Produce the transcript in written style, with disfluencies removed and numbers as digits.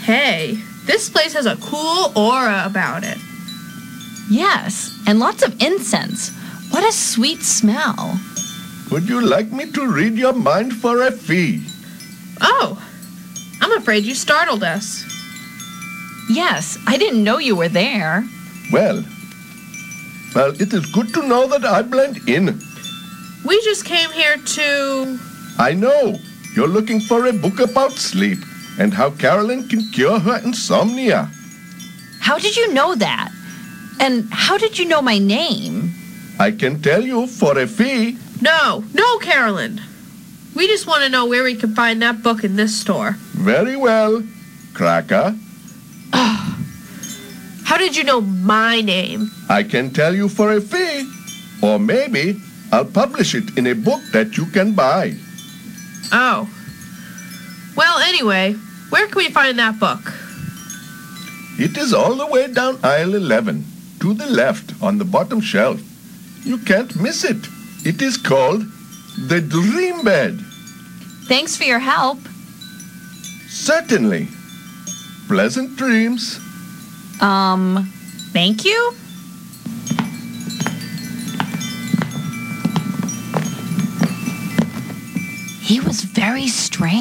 Hey, this place has a cool aura about it. Yes, and lots of incense. What a sweet smell. Would you like me to read your mind for a fee? Oh, I'm afraid you startled us. Yes, I didn't know you were there. Well, it is good to know that I blend in. We just came here to... I know. You're looking for a book about sleep and how Carolyn can cure her insomnia. How did you know that? And how did you know my name? I can tell you for a fee. No, Carolyn. We just want to know where we can find that book in this store. Very well, Cracker. How did you know my name? I can tell you for a fee. Or maybe I'll publish it in a book that you can buy. Oh. Well, anyway, where can we find that book? It is all the way down aisle 11, to the left on the bottom shelf. You can't miss it. It is called The Dream Bed. Thanks for your help. Certainly. Pleasant dreams. Thank you? He was very strange.